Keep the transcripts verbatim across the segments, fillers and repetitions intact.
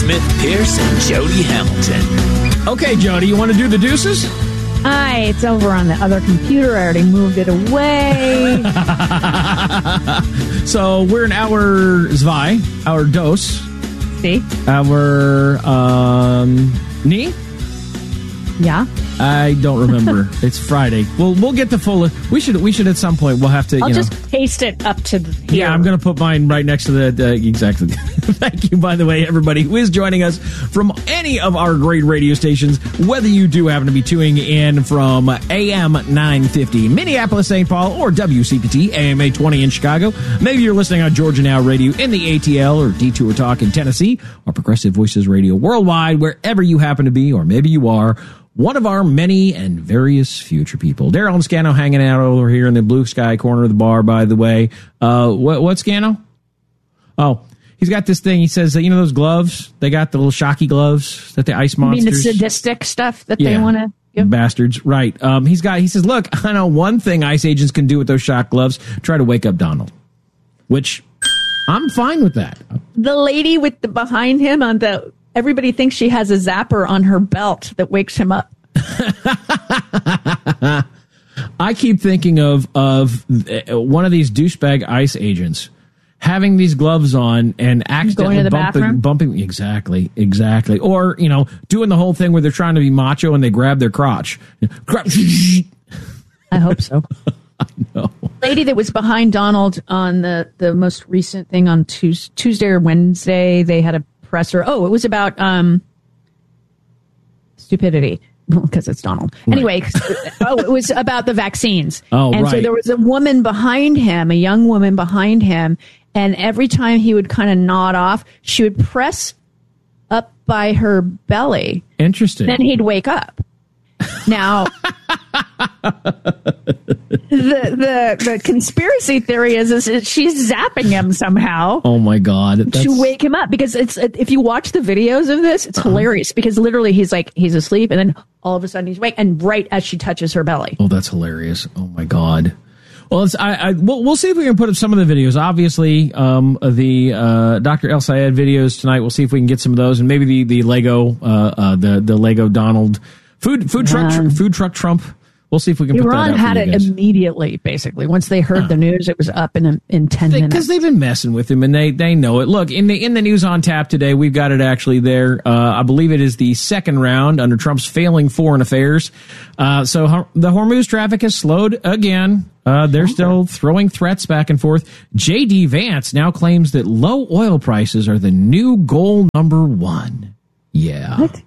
Smith Pierce and Jody Hamilton. Okay, Jody, you want to do the deuces? Aye, it's over on the other computer. I already moved it away. So we're in our zwei, our dos. See? Our, um, knee? Yeah. I don't remember. It's Friday. We'll we'll get the full. We should we should at some point. We'll have to. I'll you just know, paste it up to the here. Yeah, I'm going to put mine right next to the. Uh, exactly. Thank you, by the way, everybody who is joining us from any of our great radio stations. Whether you do happen to be tuning in from A M nine fifty Minneapolis, Saint Paul, or W C P T A M eight twenty in Chicago. Maybe you're listening on Georgia Now Radio in the A T L or Detour Talk in Tennessee, or Progressive Voices Radio worldwide, wherever you happen to be, or maybe you are one of our many and various future people. Daryl and Scano hanging out over here in the blue sky corner of the bar, by the way. Uh, what, what Scano? Oh, he's got this thing. He says, that, you know those gloves? They got the little shocky gloves that the ice monsters... You mean the sadistic stuff that yeah. they want to give? Bastards. Right. Um, he's got, he says, look, I know one thing ice agents can do with those shock gloves. Try to wake up Donald. Which, I'm fine with that. The lady with the behind him on the... Everybody thinks she has a zapper on her belt that wakes him up. I keep thinking of of one of these douchebag ICE agents having these gloves on and accidentally Going to the bumping, bathroom? bumping. Exactly, exactly. Or, you know, doing the whole thing where they're trying to be macho and they grab their crotch. I hope so. I know. Lady that was behind Donald on the, the most recent thing on Tues- Tuesday or Wednesday, they had a presser. Oh, it was about um, stupidity because it's Donald. Right. Anyway, oh, it was about the vaccines. Oh, and right. so there was a woman behind him, a young woman behind him, and every time he would kind of nod off, she would press up by her belly. Interesting. Then he'd wake up. Now, the the the conspiracy theory is is that she's zapping him somehow. Oh my God! That's... To wake him up, because it's if you watch the videos of this, it's uh-huh. hilarious, because literally he's like he's asleep and then all of a sudden he's awake, and right as she touches her belly. Oh, that's hilarious! Oh my God! Well, it's, I, I we'll, we'll see if we can put up some of the videos. Obviously, um, the uh, Doctor El Sayed videos tonight. We'll see if we can get some of those, and maybe the the Lego uh, uh, the the Lego Donald. Food food truck um, food truck Trump. We'll see if we can put that out for you guys. Iran had it immediately, basically. Once they heard uh, the news, it was up in in ten they, minutes. Because they've been messing with him, and they, they know it. Look, in the in the news on tap today, we've got it actually there. Uh, I believe it is the second round under Trump's failing foreign affairs. Uh, so Hor- the Hormuz traffic has slowed again. Uh, they're okay. still throwing threats back and forth. J D. Vance now claims that low oil prices are the new goal number one. Yeah. What?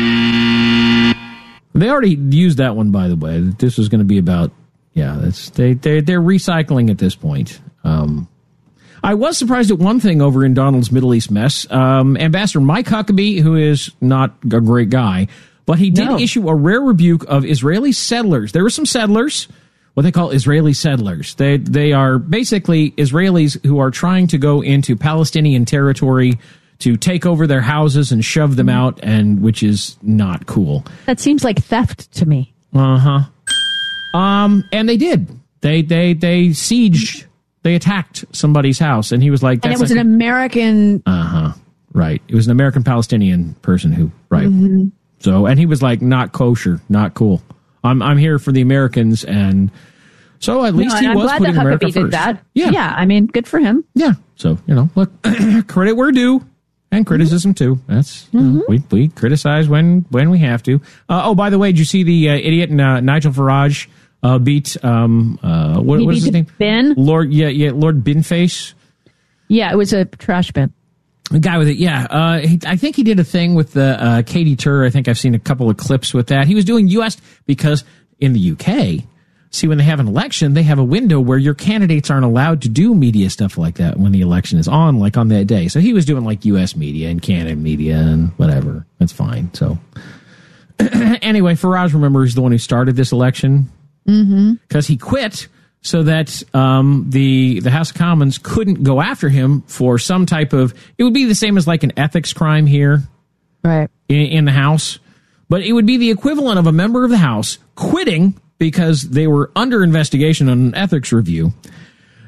They already used that one, by the way. This was going to be about, yeah, that's they they they're recycling at this point. Um, I was surprised at one thing over in Donald's Middle East mess. Um, Ambassador Mike Huckabee, who is not a great guy, but he did no. issue a rare rebuke of Israeli settlers. There were some settlers, what they call Israeli settlers. They they are basically Israelis who are trying to go into Palestinian territory to take over their houses and shove them out, and which is not cool. That seems like theft to me. Uh-huh. Um, and they did. They they they sieged, they attacked somebody's house, and he was like... That's and it was like, an American... Uh-huh. Right. It was an American-Palestinian person who... Right. Mm-hmm. So, and he was like, not kosher, not cool. I'm I'm here for the Americans, and... So at least no, he I'm was glad putting that America Huckabee first. did that. Yeah. Yeah, I mean, good for him. Yeah. So, you know, look, credit where due. And criticism too. That's mm-hmm. you know, we we criticize when when we have to. Uh, oh, by the way, did you see the uh, idiot uh, Nigel Farage uh, beat um uh what, he what beat is his name? Ben? Lord yeah yeah Lord Binface. Yeah, it was a trash bin. The guy with it, yeah. Uh, he, I think he did a thing with the uh, Katie Tur. I think I've seen a couple of clips with that. He was doing U S because in the U K. See, when they have an election, they have a window where your candidates aren't allowed to do media stuff like that when the election is on, like on that day. So he was doing like U S media and Canada media and whatever. That's fine. So anyway, Farage, remember, is the one who started this election because mm-hmm. he quit so that um, the the House of Commons couldn't go after him for some type of. It would be the same as like an ethics crime here, right, in, in the House, but it would be the equivalent of a member of the House quitting because they were under investigation on an ethics review,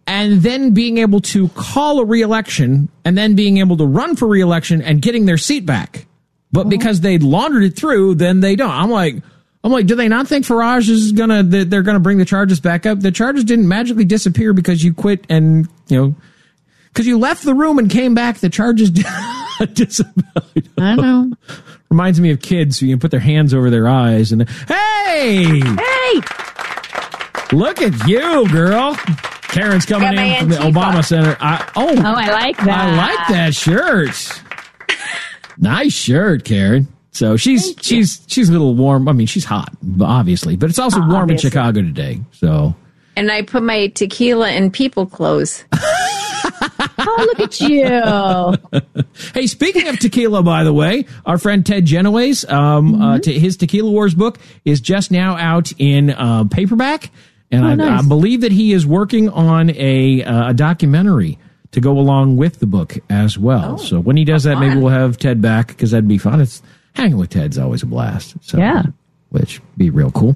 and then being able to call a re-election and then being able to run for re-election and getting their seat back. But oh. because they laundered it through, then they don't. I'm like, I'm like, do they not think Farage is gonna? They're gonna bring the charges back up? The charges didn't magically disappear because you quit and you know, because you left the room and came back. The charges disappeared. I know. Reminds me of kids who you put their hands over their eyes and hey, hey, look at you, girl. Karen's coming in from the Obama Center. I, oh, oh, I like that. I like that shirt. Nice shirt, Karen. So she's Thank she's you. she's a little warm. I mean, she's hot, obviously, but it's also warm obviously. in Chicago today. So, and I put my tequila in people clothes. Oh, look at you! Hey, speaking of tequila, by the way, our friend Ted Genoways, um, mm-hmm. uh, t- his Tequila Wars book is just now out in uh, paperback, and oh, I, nice. I believe that he is working on a uh, a documentary to go along with the book as well. Oh, so when he does that, fun. maybe we'll have Ted back because that'd be fun. It's hanging with Ted's always a blast. So, yeah, which be real cool.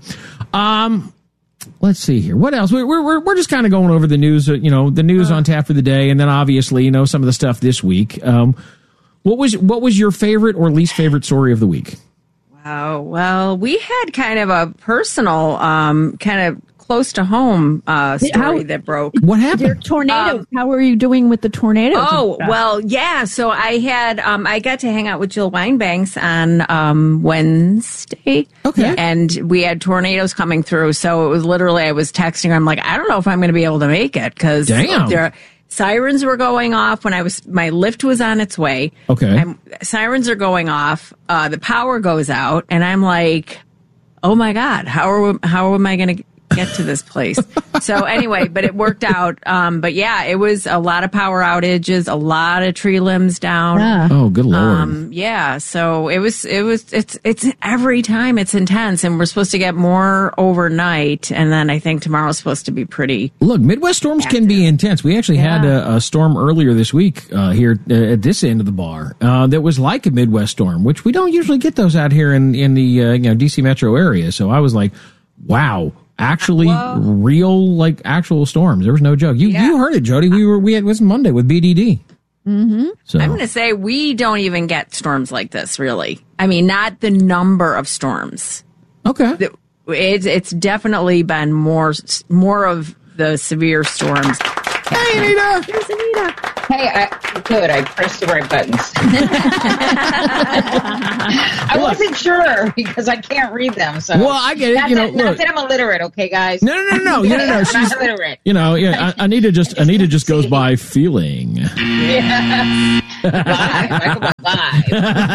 Um. Let's see here. What else? We're we're we're just kind of going over the news. You know, the news uh, on tap for the day, and then obviously, you know, some of the stuff this week. Um, what was what was your favorite or least favorite story of the week? Wow. Well, we had kind of a personal, um, kind of close to home uh, story How, that broke. What happened? Your tornadoes. Um, How are you doing with the tornadoes? Oh, well, yeah. So I had, um, I got to hang out with Jill Winebanks on um, Wednesday. Okay. And we had tornadoes coming through. So it was literally, I was texting her. I'm like, I don't know if I'm going to be able to make it because there sirens were going off when I was, my lift was on its way. Okay. I'm, sirens are going off. Uh, the power goes out. And I'm like, oh my God, how are, how am I going to get to this place? So anyway, but it worked out. Um, but yeah, it was a lot of power outages, a lot of tree limbs down. Yeah. Oh, good Lord. Um, yeah. So it was, it was, it's, it's every time it's intense, and we're supposed to get more overnight. And then I think tomorrow's supposed to be pretty. Look, Midwest storms active. Can be intense. We actually yeah. had a, a storm earlier this week, uh, here uh, at this end of the bar, uh, that was like a Midwest storm, which we don't usually get those out here in, in the, uh, you know, D C metro area. So I was like, wow. Actually, Whoa. real like actual storms. There was no joke. You yeah. you heard it, Jody. We were we had it was Monday with B D D. Mm-hmm. So I'm going to say we don't even get storms like this. Really, I mean, not the number of storms. Okay, it's it's definitely been more more of the severe storms. Hey, Anita. Here's Anita. Hey, I, good. I pressed the right buttons. I wasn't sure because I can't read them. So well, I get it. Not, you know, that, look, not that I'm illiterate, okay, guys. No, no, no, no. You know, no. She's not illiterate. You know, yeah. Anita just Anita just goes by feeling. Yeah. Bye. Bye.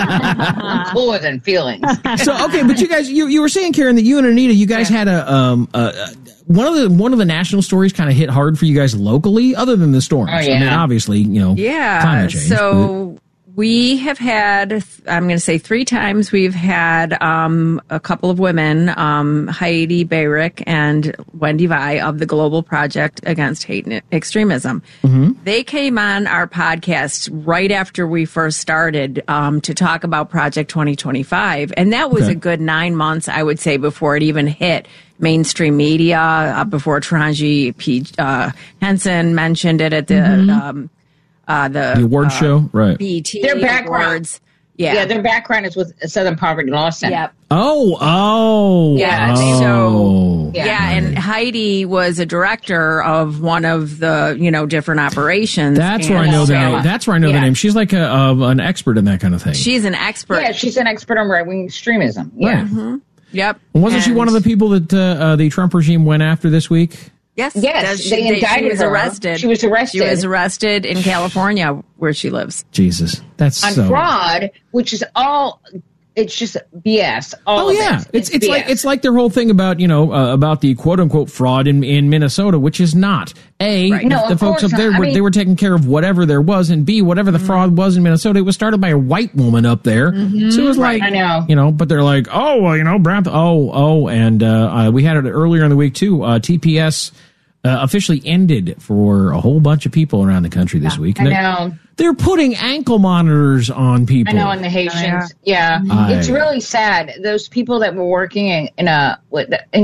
I'm cooler than feelings. So okay, but you guys, you you were saying, Karen, that you and Anita, you guys yeah. had a um a, a one of the one of the national stories kind of hit hard for you guys locally, other than the storms. Oh, yeah. I mean, obviously, you know, yeah. climate change. So but. we have had, I'm going to say three times, we've had um, a couple of women, um, Heidi Bayrick and Wendy Vi of the Global Project Against Hate and Extremism. Mm-hmm. They came on our podcast right after we first started um, to talk about Project twenty twenty-five, and that was okay. a good nine months, I would say, before it even hit mainstream media, uh, before Taraji P. Uh, Henson mentioned it at the mm-hmm. um, uh, the, the award uh, show, right? B E T their background, awards. Yeah, yeah, their background is with Southern Poverty Law Center. Yep. Oh, oh, yeah. Oh. So yeah. yeah, and Heidi was a director of one of the you know different operations. That's where I know that. That's where I know yeah. the name. She's like a, a an expert in that kind of thing. She's an expert. Yeah, she's an expert on right wing extremism. Yeah. Right. Mm-hmm. Yep. Wasn't and she one of the people that uh, uh, the Trump regime went after this week? Yes. Yes. She, they indicted she was her. arrested. She was arrested. She was arrested in California, where she lives. Jesus, that's on so fraud, which is all. It's just B S. All oh yeah, of it. it's it's, it's like it's like their whole thing about you know uh, about the quote unquote fraud in, in Minnesota, which is not. A, right. no, the folks up there I were, mean, they were taking care of whatever there was, and B, whatever the mm-hmm. fraud was in Minnesota, it was started by a white woman up there. Mm-hmm. So it was like, right, I know. you know, but they're like, oh, well, you know, Brown, oh, oh, and uh, uh, we had it earlier in the week too. Uh, T P S uh, officially ended for a whole bunch of people around the country this yeah, week. I they're, know. They're putting ankle monitors on people. I know, and the Haitians. Yeah, I, it's really sad. Those people that were working in, in a in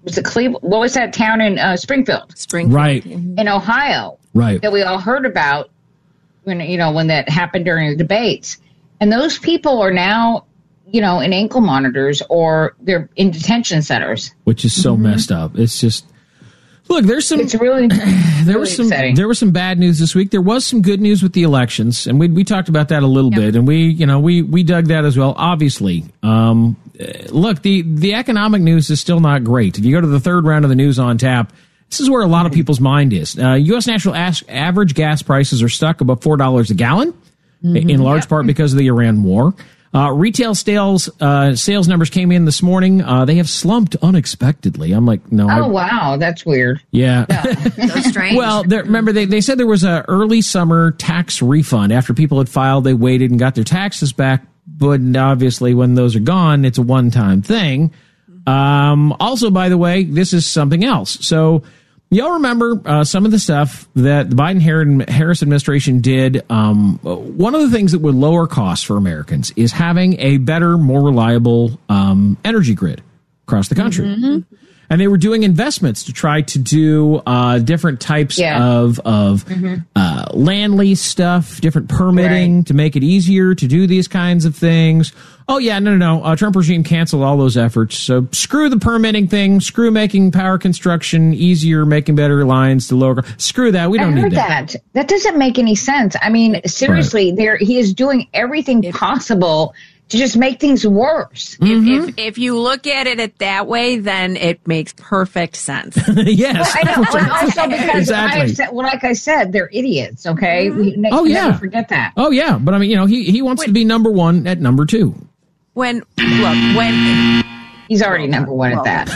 was it Cleveland? What was that town in uh, Springfield? Springfield. Right. In Ohio. Right. That we all heard about when, you know, when that happened during the debates. And those people are now, you know, in ankle monitors or they're in detention centers. Which is so mm-hmm. messed up. It's just, look, there's some, it's really, there really was some, upsetting. there was some bad news this week. There was some good news with the elections, and we we talked about that a little Yep. bit, and we, you know, we, we dug that as well. Obviously, um, look, the, the economic news is still not great. If you go to the third round of the news on tap, this is where a lot of people's mind is. Uh, U S national as- average gas prices are stuck above four dollars a gallon, mm-hmm. in large yep. part because of the Iran war. Uh, retail sales uh, sales numbers came in this morning. Uh, they have slumped unexpectedly. I'm like, no. Oh, I, wow. That's weird. Yeah. yeah. So strange. Well, remember, they, they said there was a early summer tax refund. After people had filed, they waited and got their taxes back. But obviously, when those are gone, it's a one-time thing. Um, also, by the way, this is something else. So y'all remember uh, some of the stuff that the Biden-Harris administration did. Um, one of the things that would lower costs for Americans is having a better, more reliable um, energy grid across the country. Mm-hmm. And they were doing investments to try to do uh, different types yeah. of of mm-hmm. uh, land lease stuff, different permitting right. to make it easier to do these kinds of things. Oh, yeah, no, no, no. Uh, Trump regime canceled all those efforts. So screw the permitting thing. Screw making power construction easier, making better lines to lower. Screw that. We don't I need heard that. that. That doesn't make any sense. I mean, seriously, right. there he is doing everything if, possible to just make things worse. Mm-hmm. If, if if you look at it at that way, then it makes perfect sense. Yes. Well, I know, but also because exactly. I have said, well, like I said, they're idiots. Okay. Mm-hmm. We ne- oh yeah. Never forget that. Oh yeah. But I mean, you know, he he wants when, to be number one at number two. When look when. He's already number one well, at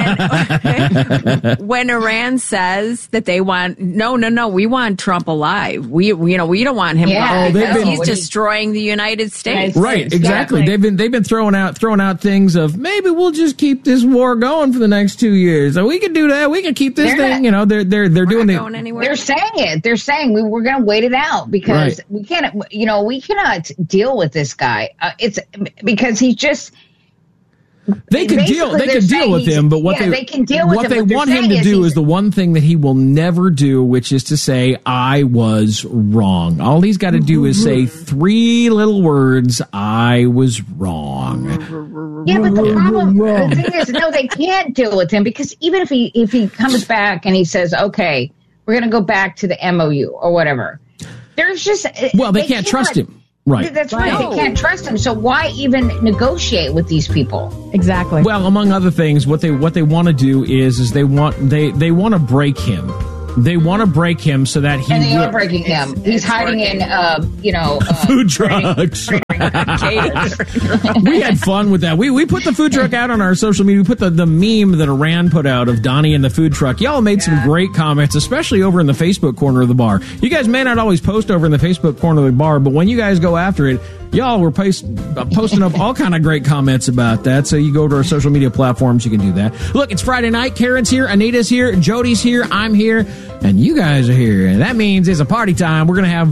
that. When, when Iran says that they want, no, no, no, we want Trump alive. We, we you know, we don't want him yeah, gone because been, he's destroying the United States. Right, exactly. exactly. They've been they've been throwing out throwing out things of maybe we'll just keep this war going for the next two years. So we can do that. We can keep this they're thing. Not, you know, they're they're they're doing not the. Going anywhere. They're saying it. They're saying we we're going to wait it out because right. we can't. You know, we cannot deal with this guy. Uh, it's because he's just. They can deal. They can deal with him, but what yeah, they, they can deal with what him, they what want him to is do is the one thing that he will never do, which is to say, "I was wrong." All he's got to do is say three little words: "I was wrong." Yeah, but the problem, the thing is, no, they can't deal with him because even if he if he comes back and he says, "Okay, we're going to go back to the M O U or whatever," there's just well, they, they can't trust him. Right. That's right. They can't trust him. So why even negotiate with these people? Exactly. Well, among other things, what they what they want to do is is they want they they want to break him. They want to break him so that he. And they will, are breaking him. It's, He's it's hiding working. in, uh, you know, uh, food trucks. We had fun with that. We we put the food truck out on our social media. We put the, the meme that Iran put out of Donnie and the food truck. Y'all made yeah. some great comments, especially over in the Facebook corner of the bar. You guys may not always post over in the Facebook corner of the bar, but when you guys go after it, y'all were post, uh, posting up all kind of great comments about that. So you go to our social media platforms, you can do that. Look, it's Friday night. Karen's here, Anita's here, Jody's here, I'm here, and you guys are here. And that means it's a party time. We're going to have